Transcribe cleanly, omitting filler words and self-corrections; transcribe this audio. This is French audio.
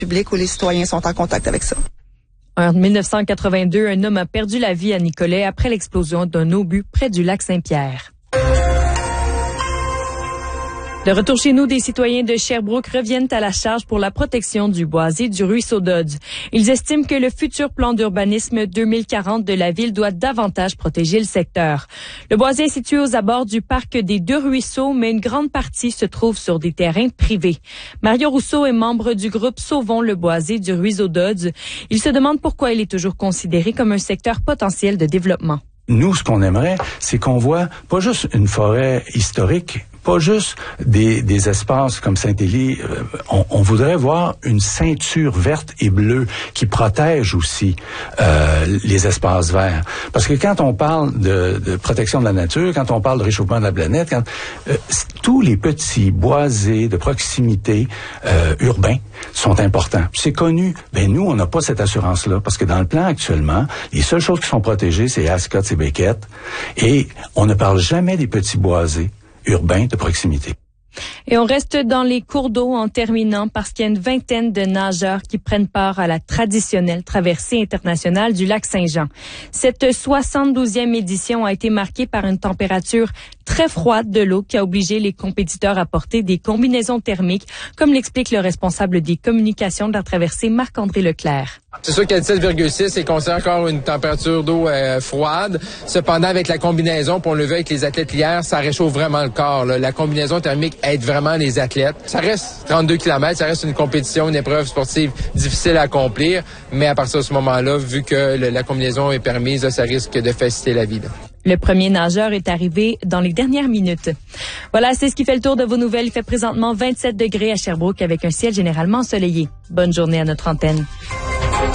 public où les citoyens sont en contact avec ça. En 1982, un homme a perdu la vie à Nicolet après l'explosion d'un obus près du lac Saint-Pierre. De retour chez nous, des citoyens de Sherbrooke reviennent à la charge pour la protection du boisier du ruisseau Dodds. Ils estiment que le futur plan d'urbanisme 2040 de la ville doit davantage protéger le secteur. Le boisier est situé aux abords du parc des Deux Ruisseaux, mais une grande partie se trouve sur des terrains privés. Mario Rousseau est membre du groupe Sauvons le boisier du ruisseau Dodds. Il se demande pourquoi il est toujours considéré comme un secteur potentiel de développement. Nous, ce qu'on aimerait, c'est qu'on voit pas juste une forêt historique, pas juste des espaces comme Saint-Élie. On voudrait voir une ceinture verte et bleue qui protège aussi les espaces verts. Parce que quand on parle de protection de la nature, quand on parle de réchauffement de la planète, tous les petits boisés de proximité urbains sont importants. Puis c'est connu. Ben nous, on n'a pas cette assurance-là parce que dans le plan actuellement, les seules choses qui sont protégées, c'est Ascot et Beckett, et on ne parle jamais des petits boisés urbain de proximité. Et on reste dans les cours d'eau en terminant parce qu'il y a une vingtaine de nageurs qui prennent part à la traditionnelle traversée internationale du lac Saint-Jean. Cette 72e édition a été marquée par une température très froide de l'eau qui a obligé les compétiteurs à porter des combinaisons thermiques, comme l'explique le responsable des communications de la traversée, Marc-André Leclerc. C'est sûr qu'à 17,6, c'est considéré encore une température d'eau froide. Cependant, avec la combinaison, pour on le vu avec les athlètes hier, ça réchauffe vraiment le corps. Là. La combinaison thermique aide vraiment les athlètes. Ça reste 32 km, ça reste une compétition, une épreuve sportive difficile à accomplir, mais à partir de ce moment-là, vu que la combinaison est permise, là, ça risque de faciliter la vie. Là. Le premier nageur est arrivé dans les dernières minutes. Voilà, c'est ce qui fait le tour de vos nouvelles. Il fait présentement 27 degrés à Sherbrooke avec un ciel généralement ensoleillé. Bonne journée à notre antenne.